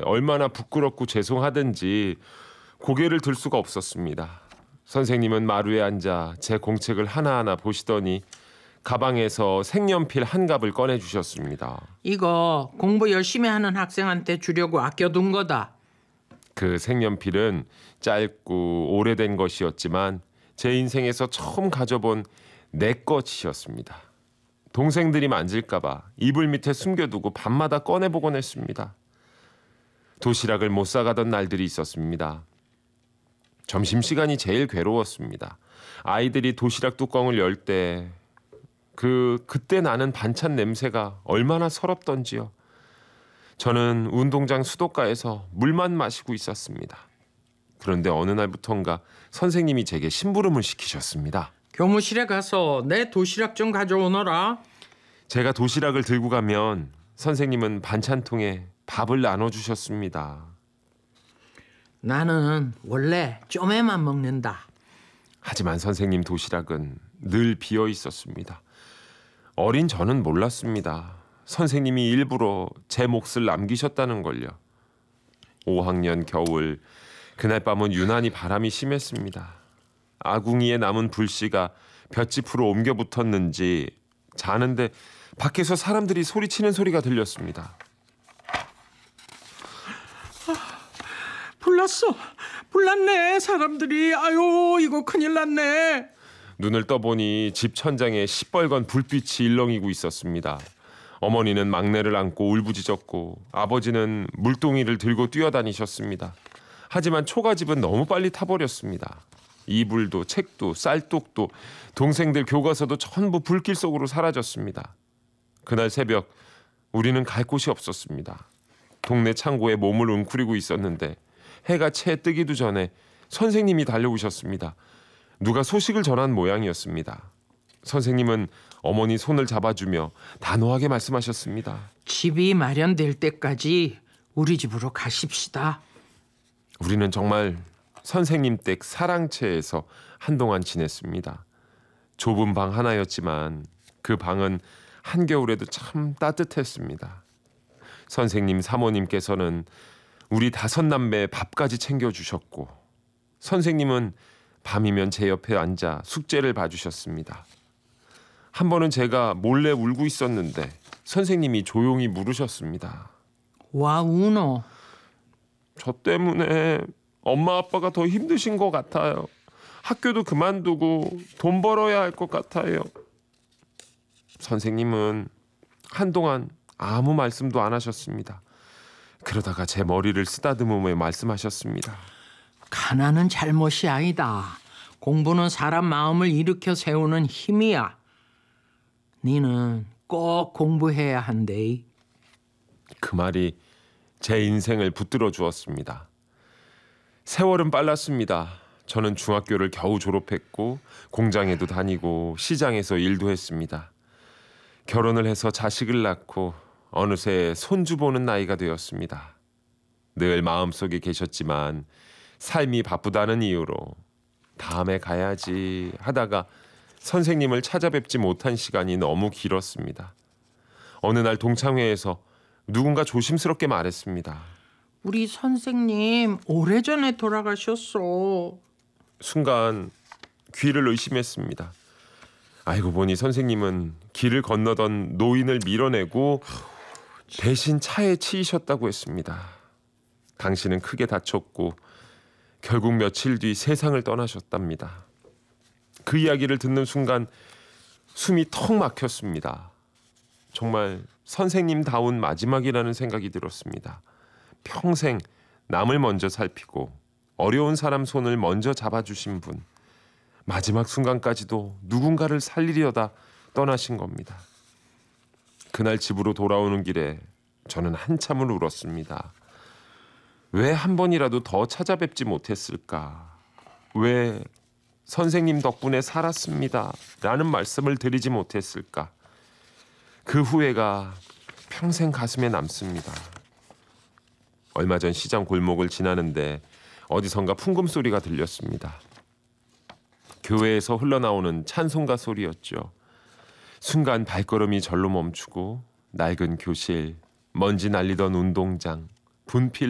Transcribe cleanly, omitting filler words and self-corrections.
얼마나 부끄럽고 죄송하든지 고개를 들 수가 없었습니다. 선생님은 마루에 앉아 제 공책을 하나하나 보시더니 가방에서 색연필 한 갑을 꺼내주셨습니다. 이거 공부 열심히 하는 학생한테 주려고 아껴둔 거다. 그 색연필은 짧고 오래된 것이었지만 제 인생에서 처음 가져본 내 것이었습니다. 동생들이 만질까 봐 이불 밑에 숨겨두고 밤마다 꺼내보곤 했습니다. 도시락을 못 싸가던 날들이 있었습니다. 점심시간이 제일 괴로웠습니다. 아이들이 도시락 뚜껑을 열 때 그때 나는 반찬 냄새가 얼마나 서럽던지요. 저는 운동장 수도가에서 물만 마시고 있었습니다. 그런데 어느 날부턴가 선생님이 제게 심부름을 시키셨습니다. 교무실에 가서 내 도시락 좀 가져오너라. 제가 도시락을 들고 가면 선생님은 반찬통에 밥을 나눠주셨습니다. 나는 원래 쪼매만 먹는다. 하지만 선생님 도시락은 늘 비어 있었습니다. 어린 저는 몰랐습니다. 선생님이 일부러 제 몫을 남기셨다는 걸요. 5학년 겨울, 그날 밤은 유난히 바람이 심했습니다. 아궁이에 남은 불씨가 볏짚으로 옮겨 붙었는지 자는데 밖에서 사람들이 소리치는 소리가 들렸습니다. 불났네 사람들이. 아유 이거 큰일 났네. 눈을 떠보니 집 천장에 시뻘건 불빛이 일렁이고 있었습니다. 어머니는 막내를 안고 울부짖었고 아버지는 물동이를 들고 뛰어다니셨습니다. 하지만 초가집은 너무 빨리 타버렸습니다. 이불도 책도 쌀독도 동생들 교과서도 전부 불길 속으로 사라졌습니다. 그날 새벽 우리는 갈 곳이 없었습니다. 동네 창고에 몸을 웅크리고 있었는데 해가 채 뜨기도 전에 선생님이 달려오셨습니다. 누가 소식을 전한 모양이었습니다. 선생님은 어머니 손을 잡아주며 단호하게 말씀하셨습니다. 집이 마련될 때까지 우리 집으로 가십시다. 우리는 정말 선생님 댁 사랑채에서 한동안 지냈습니다. 좁은 방 하나였지만 그 방은 한겨울에도 참 따뜻했습니다. 선생님 사모님께서는 우리 5남매 밥까지 챙겨주셨고 선생님은 밤이면 제 옆에 앉아 숙제를 봐주셨습니다. 한 번은 제가 몰래 울고 있었는데 선생님이 조용히 물으셨습니다. 와 우노? 저 때문에 엄마 아빠가 더 힘드신 것 같아요. 학교도 그만두고 돈 벌어야 할 것 같아요. 선생님은 한동안 아무 말씀도 안 하셨습니다. 그러다가 제 머리를 쓰다듬으며 말씀하셨습니다. 가난은 잘못이 아니다. 공부는 사람 마음을 일으켜 세우는 힘이야. 니는 꼭 공부해야 한대. 그 말이 제 인생을 붙들어 주었습니다. 세월은 빨랐습니다. 저는 중학교를 겨우 졸업했고 공장에도 다니고 시장에서 일도 했습니다. 결혼을 해서 자식을 낳고 어느새 손주 보는 나이가 되었습니다. 늘 마음속에 계셨지만 삶이 바쁘다는 이유로 다음에 가야지 하다가 선생님을 찾아뵙지 못한 시간이 너무 길었습니다. 어느 날 동창회에서 누군가 조심스럽게 말했습니다. 우리 선생님 오래전에 돌아가셨어. 순간 귀를 의심했습니다. 알고 보니 선생님은 길을 건너던 노인을 밀어내고 대신 차에 치이셨다고 했습니다. 당신은 크게 다쳤고 결국 며칠 뒤 세상을 떠나셨답니다. 그 이야기를 듣는 순간 숨이 턱 막혔습니다. 정말 선생님다운 마지막이라는 생각이 들었습니다. 평생 남을 먼저 살피고 어려운 사람 손을 먼저 잡아주신 분, 마지막 순간까지도 누군가를 살리려다 떠나신 겁니다. 그날 집으로 돌아오는 길에 저는 한참을 울었습니다. 왜 한 번이라도 더 찾아뵙지 못했을까? 왜 선생님 덕분에 살았습니다 라는 말씀을 드리지 못했을까? 그 후회가 평생 가슴에 남습니다. 얼마 전 시장 골목을 지나는데 어디선가 풍금 소리가 들렸습니다. 교회에서 흘러나오는 찬송가 소리였죠. 순간 발걸음이 절로 멈추고 낡은 교실, 먼지 날리던 운동장, 분필